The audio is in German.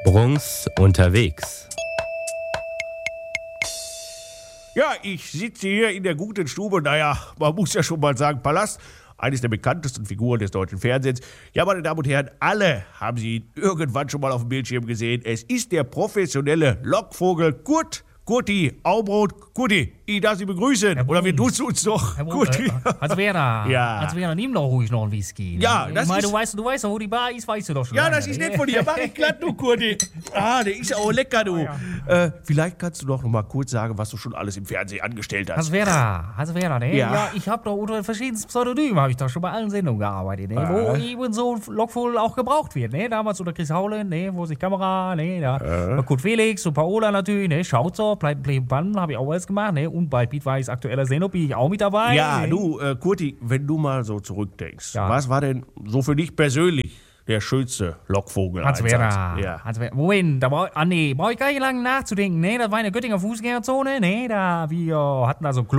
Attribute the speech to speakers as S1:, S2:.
S1: Bruns unterwegs.
S2: Ja, ich sitze hier in der guten Stube, naja, man muss ja schon mal sagen, Palast, eines der bekanntesten Figuren des deutschen Fernsehens. Ja, meine Damen und Herren, alle haben Sie ihn irgendwann schon mal auf dem Bildschirm gesehen. Es ist der professionelle Lockvogel Kurti Aubrot. Kurti, ich darf Sie begrüßen. Oder wir duzen uns doch. Kurti.
S3: Hans-Werner,
S2: Ja.
S3: Hans-Werner, nimm doch ruhig noch einen Whisky. Ne?
S2: Ja, das
S3: ich meine,
S2: ist-
S3: du weißt doch, wo die Bar ist, weißt du doch schon.
S2: Ja,
S3: lange,
S2: das ist
S3: ne?
S2: nett von dir. Mach ich glatt, du Kurti. Ah, der ist ja auch lecker, du. Vielleicht kannst du doch noch mal kurz sagen, was du schon alles im Fernsehen angestellt hast.
S3: Hans-Werner, ne?
S2: Ja.
S3: Ja, ich habe doch unter verschiedensten Pseudonymen, habe ich doch schon bei allen Sendungen gearbeitet, ne? Wo eben so ein Lockvogel auch gebraucht wird, ne? Damals unter Chris Haulen, ne? Wo sich Kamera, ne? Da Kurt Felix und Paola natürlich, ne? Schaut so, bleibt Bann, habe ich auch alles gemacht, ne? Und bei Beatwise aktueller Sendung bin ich auch mit dabei.
S2: Ja,
S3: ne?
S2: du, Kurti, wenn du mal so zurückdenkst,
S3: Ja.
S2: was war denn so für dich persönlich der schönste Lockvogel?
S3: Hans-Werner.
S2: Ja.
S3: Moment, da brauche ich gar nicht lange nachzudenken, ne? Das war in der Göttinger Fußgängerzone, ne? Wir hatten da so ein Klo